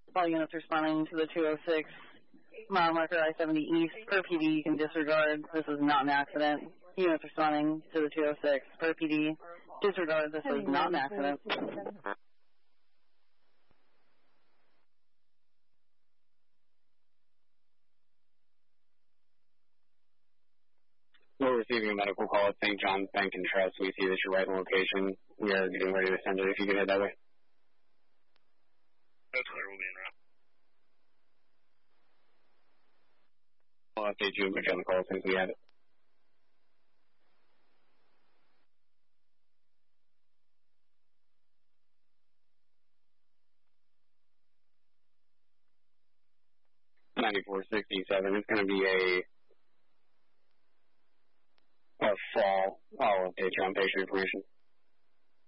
All units responding to the 206 mile marker I-70 East. Per PD, you can disregard. This is not an accident. Units responding to the 206. Per PD, disregard. This is not an accident. We're receiving a medical call at St. John's Bank and Trust. We see that you're right in location. We are getting ready to send it if you can head that way. That's clear. We'll be en route. I'll update you and put you on the call since we have it. $94.67. It's going to be a fall. I'll update you on patient information.